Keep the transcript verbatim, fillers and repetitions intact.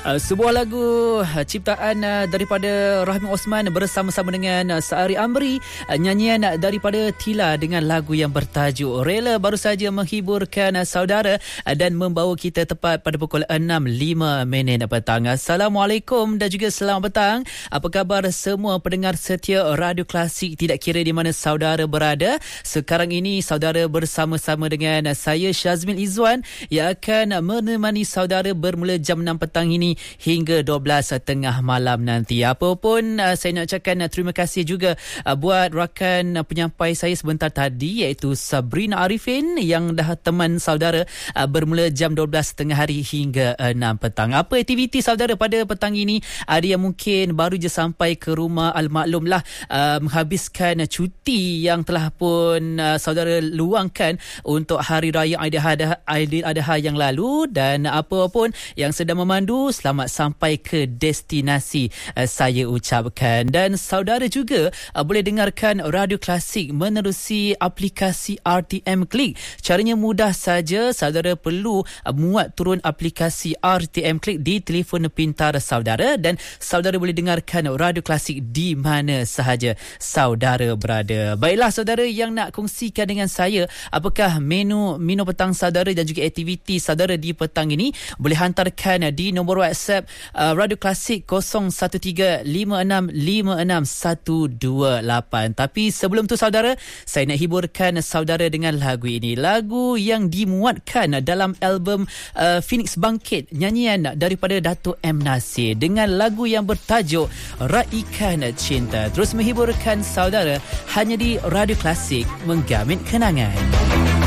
Uh, sebuah lagu uh, ciptaan uh, daripada Rahmi Osman bersama-sama dengan uh, Saari Amri, uh, nyanyian uh, daripada Tila dengan lagu yang bertajuk Rela baru saja menghiburkan uh, saudara uh, dan membawa kita tepat pada pukul enam lima minit petang. Assalamualaikum dan juga selamat petang. Apa khabar semua pendengar setia Radio Klasik, tidak kira di mana saudara berada. Sekarang ini saudara bersama-sama dengan uh, saya Syazmin Izzuan yang akan uh, menemani saudara bermula jam enam petang ini hingga dua belas tengah malam nanti. Apapun uh, saya nak ucapkan uh, terima kasih juga uh, buat rakan uh, penyampai saya sebentar tadi, iaitu Sabrina Arifin yang dah teman saudara uh, bermula jam dua belas tengah hari hingga uh, enam petang. Apa aktiviti saudara pada petang ini? Ada yang mungkin baru je sampai ke rumah, al-maklumlah uh, menghabiskan uh, cuti yang telah pun uh, saudara luangkan untuk Hari Raya Aidiladha yang lalu, dan apa pun yang sedang memandu, selamat sampai ke destinasi uh, saya ucapkan. Dan saudara juga uh, boleh dengarkan Radio Klasik menerusi aplikasi R T M Click. Caranya mudah saja, saudara perlu uh, muat turun aplikasi R T M Click di telefon pintar saudara, dan saudara boleh dengarkan Radio Klasik di mana sahaja saudara berada. Baiklah saudara yang nak kongsikan dengan saya apakah menu menu petang saudara dan juga aktiviti saudara di petang ini, boleh hantarkan di nombor WhatsApp uh, Radio Klasik kosong satu tiga lima enam lima enam satu dua lapan. Tapi sebelum tu saudara, saya nak hiburkan saudara dengan lagu ini, lagu yang dimuatkan dalam album uh, Phoenix Bangkit, nyanyian daripada Dato' M. Nasir dengan lagu yang bertajuk Raikan Cinta. Terus menghiburkan saudara hanya di Radio Klasik, menggamit kenangan.